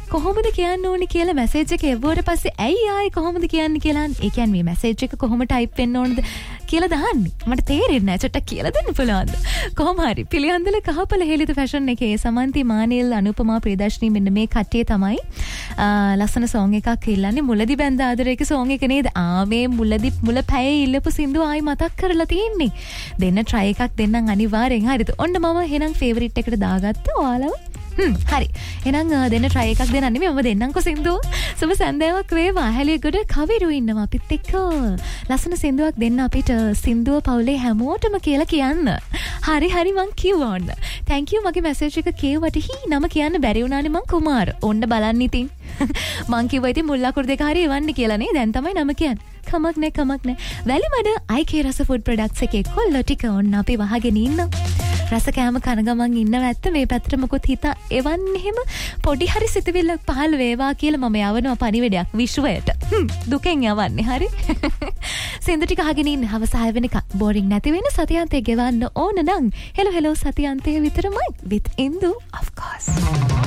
කොහොමද කියන්න ඕනි කියලා මැසේජ් එක එවුවට පස්සේ ඇයි ආයේ කොහොමද කියන්නේ කියලා ඒ කියන්නේ මේ මැසේජ් එක කොහොම ටයිප් වෙන්න ඕනද කියලා දාන්නේ මට තේරෙන්නේ නැහැ චොට්ටක් කියලා දෙන්න පුළුවන්ද කොහොම හරි පිළියන්දල කහපල හෙලිත ෆැෂන් එකේ සමන්ති මානෙල් අනුපමා ප්‍රියදර්ශනී මෙන්න මේ කට්ටිය තමයි ලස්සන සෝං එකක් ඉල්ලන්නේ මුලදි බැඳ ආදරේක සෝං එක නේද මේ මුල පැයේ ඉල්ලපු සින්දුව ආයි මතක් කරලා තියෙන්නේ දෙන්න try එකක් දෙන්නම් අනිවාර්යෙන් හරිද ඔන්න මම එහෙනම් ෆේවරිට් එකට දාගත්තා ඔයාලව හරි එහෙනම් දෙන්න try එකක් දෙන්න නෙමෙයි මම දෙන්නම්කෝ සින්දුව සුබ සන්ධ්‍යාවක් වේවා හැලියගොඩ කවිරු ඉන්නවා අපිත් එක්ක ලස්සන සින්දුවක් දෙන්න අපිට සින්දුව පවුලේ හැමෝටම කියලා කියන්න හරි මං කිව්වා ඔන්න thank you මගේ message එක කියවට නම කියන්න බැරි වුණානේ මං කුමාර ඔන්න බලන්න ඉතින් මං කිව්වා ඉතින් මුල් අකුරු දෙක හරි එවන්න කියලා නේ දැන් තමයි නම කියන්නේ කමක් නෑ වැලිමඩ IK රස ෆුඩ් ප්‍රොඩක්ට්ස් එකේ කොල්ලෝ ටික ඔන්න අපි වහගෙන ඉන්න රස කෑම කන ගමන් ඉන්නව ඇත්ත මේ පැත්තට මොකොත් හිත එවන්න එහෙම පොඩි හරි සිතවිල්ලක් පහළ වේවා කියලා මම යවනවා පණිවිඩයක් විශ්වයට දුකෙන් යවන්නේ හරි සින්දු ටික අහගෙන ඉන්න හවස 6 වෙනකම් බෝරින් නැති වෙන සතියන්තේ ගෙවන්න ඕන නම් හෙලෝ සතියන්තේ විතරමයි with Indu of course